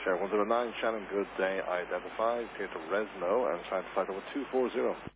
Share 109, Shannon, good day, identified, here to Resno, and trying to flight over 240.